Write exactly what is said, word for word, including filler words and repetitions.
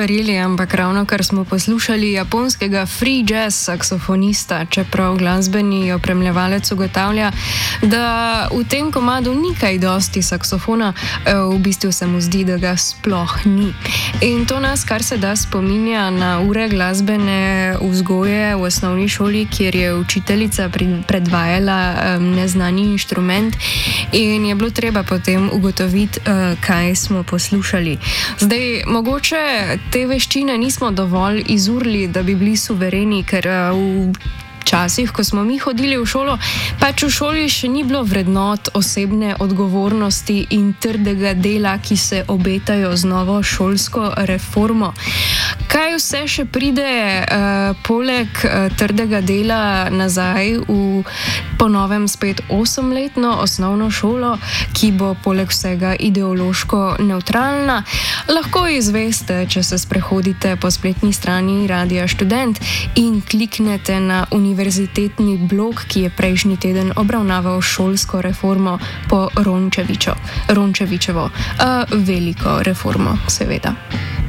verjeli, ampak ravno kar smo poslušali japonskega free jazz saksofonista, čeprav glasbeni opremljevalec ugotavlja, da v tem komadu ni kaj dosti saksofona, v bistvu se mu zdi, da ga sploh ni. In to nas kar se da spominja na ure glasbene vzgoje v osnovni šoli, kjer je učiteljica predvajala um, neznani inštrument in je bilo treba potem ugotoviti, uh, kaj smo poslušali. Zdaj, mogoče te veščine nismo dovolj izurili, da bi bili suvereni, ker uh, v časih, ko smo mi hodili v šolo, pač v šoli še ni bilo vrednot osebne odgovornosti in trdega dela, ki se obetajo z novo šolsko reformo. Kaj vse še pride uh, poleg uh, trdega dela nazaj v ponovem spet osemletno osnovno šolo, ki bo poleg vsega ideološko nevtralna? Lahko izveste, če se sprehodite po spletni strani Radia Študent in kliknete na univerzitetni blog, ki je prejšnji teden obravnaval šolsko reformo po Rončevičo, Rončevičevo. Uh, veliko reformo, seveda.